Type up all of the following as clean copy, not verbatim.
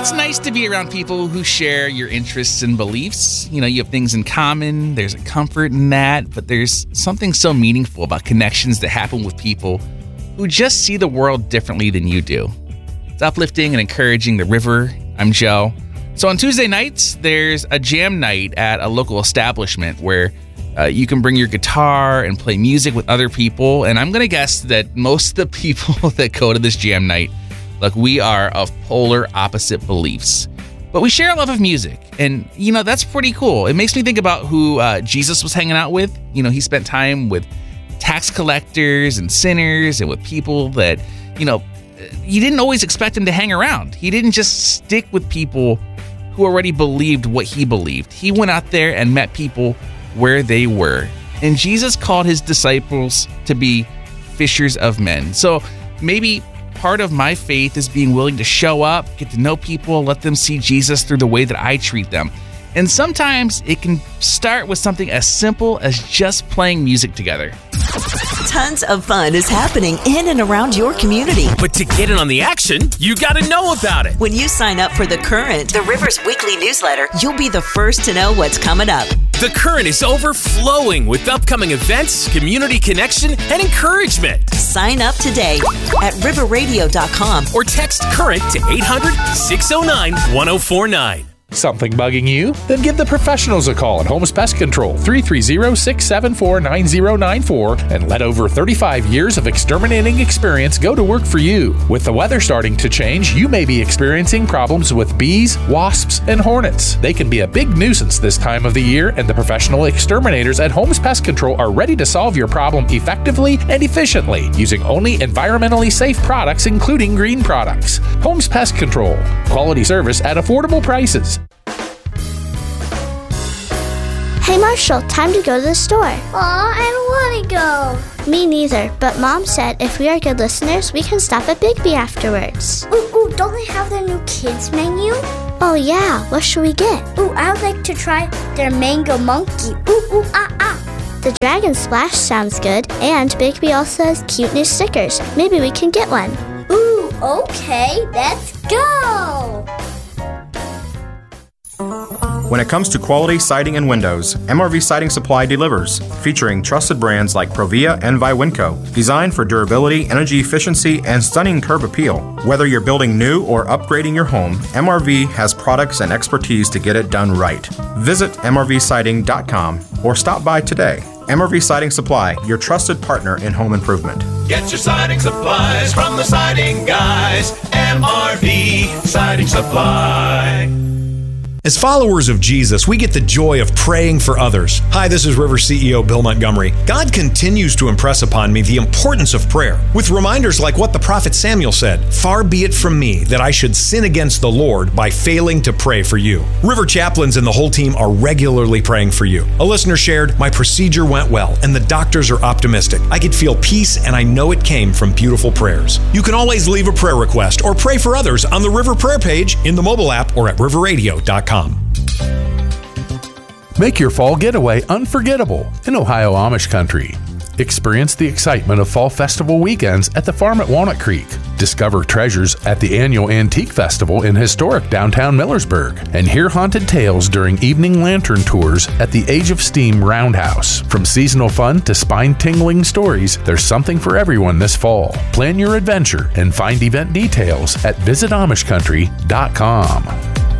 It's nice to be around people who share your interests and beliefs. You know, you have things in common. There's a comfort in that, but there's something so meaningful about connections that happen with people who just see the world differently than you do. It's uplifting and encouraging. The River. I'm Joe. So on Tuesday nights, there's a jam night at a local establishment where you can bring your guitar and play music with other people. And I'm going to guess that most of the people that go to this jam night, look, we are of polar opposite beliefs, but we share a love of music. And, you know, that's pretty cool. It makes me think about who Jesus was hanging out with. You know, he spent time with tax collectors and sinners and with people that, you know, you didn't always expect him to hang around. He didn't just stick with people who already believed what he believed. He went out there and met people where they were. And Jesus called his disciples to be fishers of men. So maybe part of my faith is being willing to show up, get to know people, let them see Jesus through the way that I treat them. And sometimes it can start with something as simple as just playing music together. Tons of fun is happening in and around your community. But to get in on the action, you gotta know about it. When you sign up for The Current, the River's weekly newsletter, you'll be the first to know what's coming up. The Current is overflowing with upcoming events, community connection, and encouragement. Sign up today at riverradio.com or text CURRENT to 800-609-1049. Something bugging you? Then give the professionals a call at Holmes Pest Control, 330-674-9094, and let over 35 years of exterminating experience go to work for you. With the weather starting to change, you may be experiencing problems with bees, wasps, and hornets. They can be a big nuisance this time of the year, and the professional exterminators at Holmes Pest Control are ready to solve your problem effectively and efficiently, using only environmentally safe products, including green products. Holmes Pest Control. Quality service at affordable prices. Hey Marshall, time to go to the store. Aw, I don't want to go. Me neither, but Mom said if we are good listeners, we can stop at Big B afterwards. Ooh, don't they have their new kids menu? Oh yeah, what should we get? Ooh, I would like to try their mango monkey. Ooh, ah. The Dragon Splash sounds good, and Big B also has cute new stickers. Maybe we can get one. Ooh, okay, let's go. When it comes to quality siding and windows, MRV Siding Supply delivers, featuring trusted brands like Provia and Viwinco, designed for durability, energy efficiency, and stunning curb appeal. Whether you're building new or upgrading your home, MRV has products and expertise to get it done right. Visit mrvsiding.com or stop by today. MRV Siding Supply, your trusted partner in home improvement. Get your siding supplies from the siding guys. MRV Siding Supply. As followers of Jesus, we get the joy of praying for others. Hi, this is River CEO Bill Montgomery. God continues to impress upon me the importance of prayer, with reminders like what the prophet Samuel said, "Far be it from me that I should sin against the Lord by failing to pray for you." River chaplains and the whole team are regularly praying for you. A listener shared, "My procedure went well, and the doctors are optimistic. I could feel peace, and I know it came from beautiful prayers." You can always leave a prayer request or pray for others on the River Prayer page, in the mobile app, or at riverradio.com. Make your fall getaway unforgettable in Ohio Amish country. Experience the excitement of Fall Festival weekends at the farm at Walnut Creek. Discover treasures at the annual Antique Festival in historic downtown Millersburg. And hear haunted tales during evening lantern tours at the Age of Steam Roundhouse. From seasonal fun to spine-tingling stories, there's something for everyone this fall. Plan your adventure and find event details at visitamishcountry.com.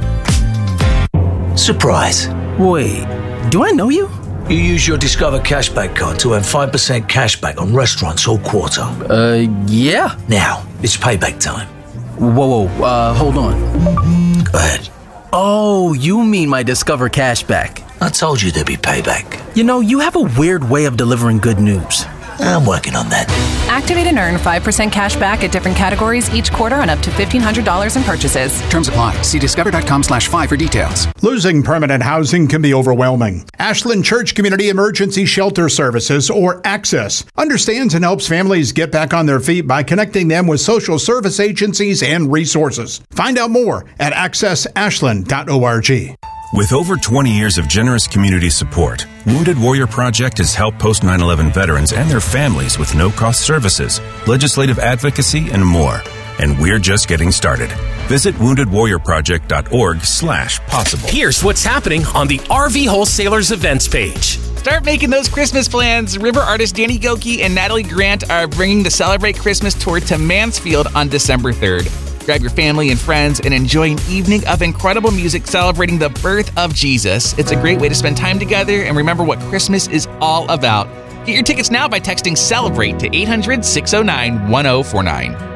Surprise. Wait, do I know you? You use your Discover Cashback card to earn 5% cashback on restaurants all quarter. Yeah. Now, it's payback time. Whoa, hold on. Go ahead. Oh, you mean my Discover Cashback. I told you there'd be payback. You know, you have a weird way of delivering good news. I'm working on that. Activate and earn 5% cash back at different categories each quarter on up to $1,500 in purchases. Terms apply. See discover.com/5 for details. Losing permanent housing can be overwhelming. Ashland Church Community Emergency Shelter Services, or ACCESS, understands and helps families get back on their feet by connecting them with social service agencies and resources. Find out more at accessashland.org. With over 20 years of generous community support, Wounded Warrior Project has helped post-9/11 veterans and their families with no-cost services, legislative advocacy, and more. and we're just getting started. Visit woundedwarriorproject.org/possible. Here's what's happening on the RV Wholesalers events page. Start making those Christmas plans. River artists Danny Gokey and Natalie Grant are bringing the Celebrate Christmas tour to Mansfield on December 3rd. Grab your family and friends and enjoy an evening of incredible music celebrating the birth of Jesus. It's a great way to spend time together and remember what Christmas is all about. Get your tickets now by texting CELEBRATE to 800-609-1049.